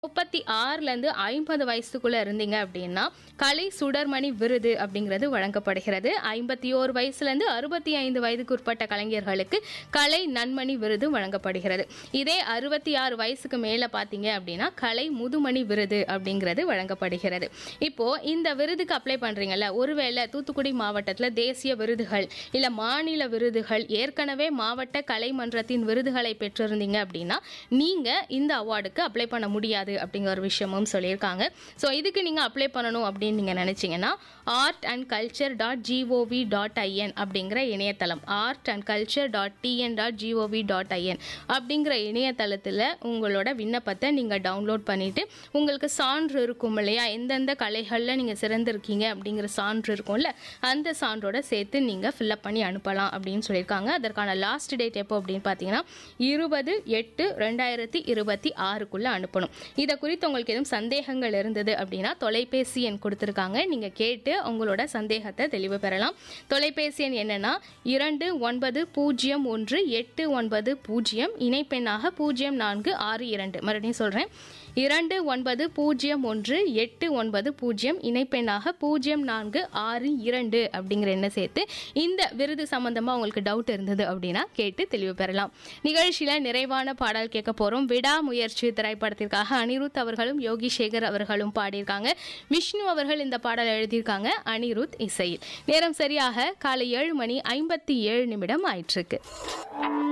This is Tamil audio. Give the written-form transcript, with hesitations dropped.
36லேருந்து 50 வயசுக்குள்ள இருந்தீங்க அப்படின்னா கலை சுடர்மணி விருது அப்படிங்கிறது வழங்கப்படுகிறது. 51 வயசுலேருந்து 65 வயதுக்கு உட்பட்ட கலைஞர்களுக்கு கலை நன்மணி விருது வழங்கப்படுகிறது. இதே 66 வயசுக்கு மேல பார்த்தீங்க அப்படின்னா கலை முதுமணி விருது அப்படிங்கிறது வழங்கப்படுகிறது. இப்போ இந்த விருதுக்கு அப்ளை பண்றீங்கல்ல, ஒருவேளை தூத்துக்குடி மாவட்டத்தில் தேசிய விருதுகள் இல்ல மாநில விருதுகள் ஏற்கனவே மாவட்ட கலைமன்றத்தின் விருதுகளை பெற்றிருந்தீங்க அப்படின்னா நீங்க இந்த அவார்டுக்கு அப்ளை பண்ண முடியாது அப்படிங்கிற ஒரு விஷயமும் சொல்லியிருக்காங்க. ஸோ இதுக்கு நீங்கள் அப்ளை பண்ணணும் அப்படின்னு நீங்கள் நினச்சிங்கன்னா artandculture.gov.in அப்படிங்கிற இணையதளம் artandculture.tn.gov.in அப்படிங்கிற இணையதளத்தில் உங்களோட விண்ணப்பத்தை நீங்கள் டவுன்லோட் பண்ணிவிட்டு உங்களுக்கு சான்று இருக்கும் இல்லையா, எந்தெந்த கலைகளில் நீங்கள் சிறந்திருக்கீங்க அப்படிங்கிற சான்று இருக்கும்ல, அந்த சான்றோட சேர்த்து நீங்கள் ஃபில்அப் பண்ணி அனுப்பலாம் அப்படின்னு சொல்லியிருக்காங்க. அதற்கான லாஸ்ட் டேட் எப்போ அப்படின்னு பார்த்தீங்கன்னா 20/8/2026 அனுப்பணும். இதை குறித்து உங்களுக்கு எதுவும் சந்தேகங்கள் இருந்தது அப்படின்னா தொலைபேசி எண் கொடுத்துருக்காங்க, நீங்கள் கேட்டு உங்களோட சந்தேகத்தை தெளிவு பெறலாம். தொலைபேசி எண் என்னன்னா 29018900 இணைப்பெண்ணாக 0462. மறுபடியும் சொல்கிறேன், 29018900 இணைப்பெண்ணாக 0462 அப்படிங்கிற எண்ணை சேர்த்து இந்த விருது சம்பந்தமா உங்களுக்கு டவுட் இருந்தது அப்படின்னா கேட்டு தெளிவு பெறலாம். நிகழ்ச்சியில நிறைவான பாடல் கேட்க போறோம். விடாமுயற்சி திரைப்படத்திற்காக அனிருத் அவர்களும் யோகி சேகர் அவர்களும் பாடியிருக்காங்க. விஷ்ணு அவர்கள் இந்த பாடல் எழுதியிருக்காங்க, அனிருத் இசையில். நேரம் சரியாக காலை 7:57 ஆயிற்றுக்கு.